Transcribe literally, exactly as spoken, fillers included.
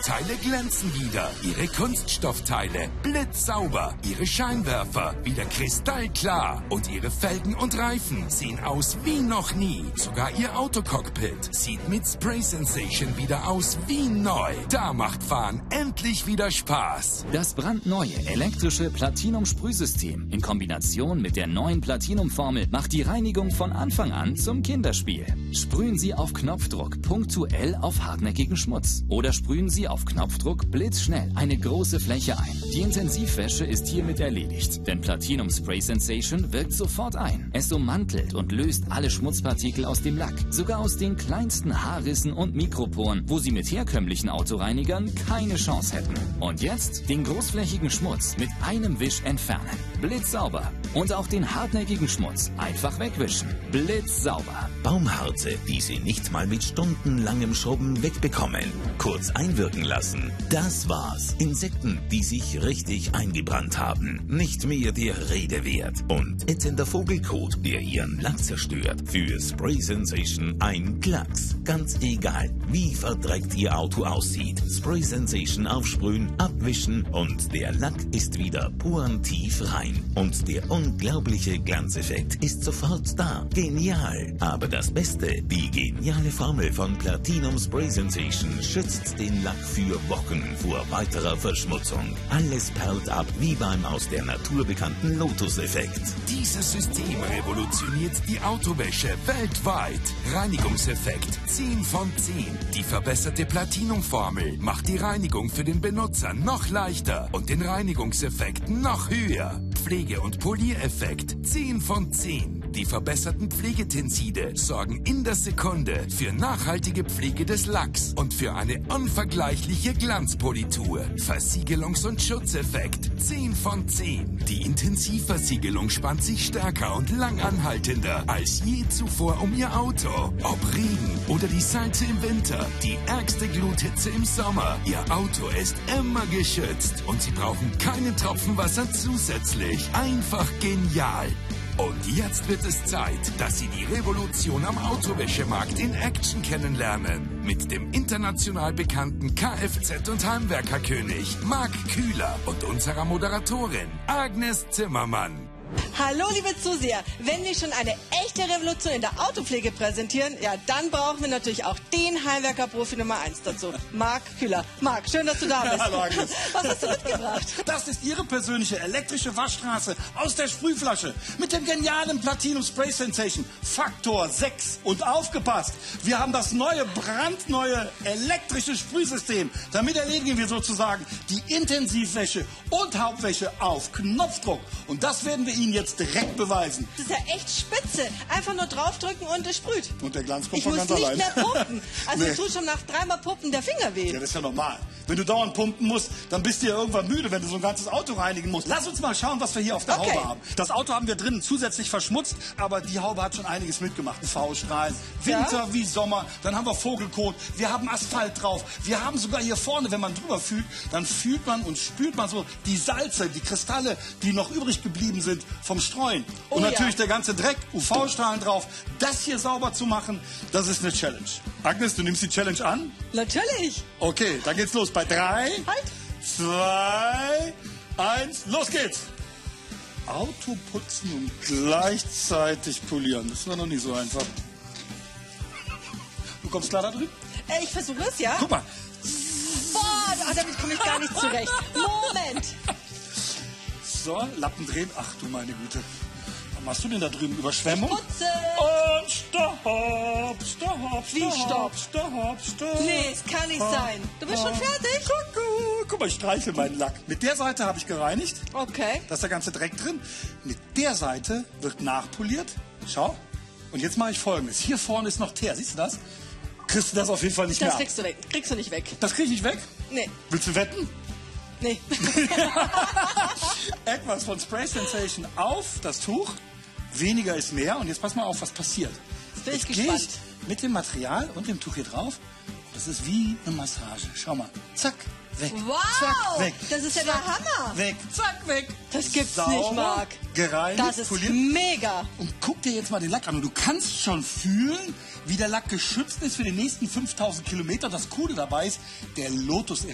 Bauteile glänzen wieder. Ihre Kunststoffteile blitzsauber. Ihre Scheinwerfer wieder kristallklar. Und Ihre Felgen und Reifen sehen aus wie noch nie. Sogar Ihr Autocockpit sieht mit Spray Sensation wieder aus wie neu. Da macht Fahren endlich wieder Spaß. Das brandneue elektrische Platinum-Sprühsystem in Kombination mit der neuen Platinum-Formel macht die Reinigung von Anfang an zum Kinderspiel. Sprühen Sie auf Knopfdruck punktuell auf hartnäckigen Schmutz oder sprühen Sie auf Knopfdruck blitzschnell eine große Fläche ein. Die Intensivwäsche ist hiermit erledigt, denn Platinum Spray Sensation wirkt sofort ein. Es ummantelt und löst alle Schmutzpartikel aus dem Lack, sogar aus den kleinsten Haarrissen und Mikroporen, wo Sie mit herkömmlichen Autoreinigern keine Chance hätten. Und jetzt den großflächigen Schmutz mit einem Wisch entfernen. Blitzsauber. Und auch den hartnäckigen Schmutz einfach wegwischen. Blitzsauber. Baumharze, die Sie nicht mal mit stundenlangem Schrubben wegbekommen. Kurz einwirken lassen. Das war's. Insekten, die sich richtig eingebrannt haben. Nicht mehr der Rede wert. Und ätzender Vogelkot, der Ihren Lack zerstört. Für Spray Sensation ein Klacks. Ganz egal, wie verdreckt Ihr Auto aussieht. Spray Sensation aufsprühen, abwischen und der Lack ist wieder porentiv rein. Und der unglaubliche Glanzeffekt ist sofort da. Genial. Aber das Beste, die geniale Formel von Platinum Spray Sensation schützt den Lack für Wochen vor weiterer Verschmutzung. Alles perlt ab wie beim aus der Natur bekannten Lotus-Effekt. Dieses System revolutioniert die Autowäsche weltweit. Reinigungseffekt zehn von zehn. Die verbesserte Platinum-Formel macht die Reinigung für den Benutzer noch leichter und den Reinigungseffekt noch höher. Pflege- und Poliereffekt zehn von zehn. Die verbesserten Pflegetenside sorgen in der Sekunde für nachhaltige Pflege des Lacks und für eine unvergleichliche Glanzpolitur. Versiegelungs- und Schutzeffekt zehn von zehn. Die Intensivversiegelung spannt sich stärker und langanhaltender als je zuvor um Ihr Auto. Ob Regen oder die Salze im Winter, die ärgste Gluthitze im Sommer. Ihr Auto ist immer geschützt und Sie brauchen keinen Tropfen Wasser zusätzlich. Einfach genial. Und jetzt wird es Zeit, dass Sie die Revolution am Autowäschemarkt in Action kennenlernen. Mit dem international bekannten Kfz- und Heimwerkerkönig Marc Kühler und unserer Moderatorin Agnes Zimmermann. Hallo liebe Zuseher, wenn wir schon eine echte Revolution in der Autopflege präsentieren, ja dann brauchen wir natürlich auch den Heimwerker-Profi Nummer eins dazu, Marc Kühler. Marc, schön, dass du da bist. Hallo Agnes. Was hast du mitgebracht? Das ist Ihre persönliche elektrische Waschstraße aus der Sprühflasche mit dem genialen Platinum Spray Sensation Faktor sechs. Und aufgepasst, wir haben das neue, brandneue elektrische Sprühsystem. Damit erledigen wir sozusagen die Intensivwäsche und Hauptwäsche auf Knopfdruck. Und das werden wir Ihnen jetzt direkt beweisen. Das ist ja echt spitze. Einfach nur draufdrücken und es sprüht. Und der Glanz kommt Ich von muss ganz nicht allein. mehr pumpen. Also Nee. es tut schon nach dreimal Pumpen der Finger weh. Ja, das ist ja normal. Wenn du dauernd pumpen musst, dann bist du ja irgendwann müde, wenn du so ein ganzes Auto reinigen musst. Lass uns mal schauen, was wir hier auf der Okay. Haube haben. Das Auto haben wir drinnen zusätzlich verschmutzt, aber die Haube hat schon einiges mitgemacht. U V-Strahlen, Winter Ja? wie Sommer, dann haben wir Vogelkot, wir haben Asphalt drauf, wir haben sogar hier vorne, wenn man drüber fühlt, dann fühlt man und spürt man so die Salze, die Kristalle, die noch übrig geblieben sind vom Streuen. Oh und ja. natürlich der ganze Dreck, U V-Strahlen drauf. Das hier sauber zu machen, das ist eine Challenge. Agnes, du nimmst die Challenge an? Natürlich. Okay, dann geht's los bei drei, Halt. zwei, eins, los geht's! Auto putzen und gleichzeitig polieren. Das war noch nie so einfach. Du kommst klar da drüben? Äh, ich versuche es, ja? Guck mal. Boah, da- damit komme ich gar nicht zurecht. Moment. So, Lappen drehen. Ach du meine Güte. Was machst du denn da drüben? Überschwemmung? Putze. Und stopp, stopp, Wie stopp? stopp, stopp. Nee, es kann nicht sein. Du bist schon fertig? Guck, guck mal, ich streiche meinen Lack. Mit der Seite habe ich gereinigt. Okay. Da ist der ganze Dreck drin. Mit der Seite wird nachpoliert. Schau. Und jetzt mache ich Folgendes. Hier vorne ist noch Teer. Siehst du das? Kriegst du das auf jeden Fall nicht Das mehr ab. kriegst du weg. Kriegst du nicht weg. Das krieg ich nicht weg? Nee. Willst du wetten? Nee. Etwas von Spray Sensation auf das Tuch. Weniger ist mehr. Und jetzt pass mal auf, was passiert. Jetzt bin ich Jetzt gehe gespannt. ich mit dem Material und dem Tuch hier drauf. Das ist wie eine Massage. Schau mal. Zack, weg. Wow. Zack, weg. Das ist ja der Hammer. Weg. Zack, weg. Das gibt's Sauber, nicht, Marc. gereinigt, Das ist poliert. mega. Und guck dir jetzt mal den Lack an. Und du kannst schon fühlen, wie der Lack geschützt ist für die nächsten fünftausend Kilometer. Das Coole dabei ist, der Lotus-Effekt.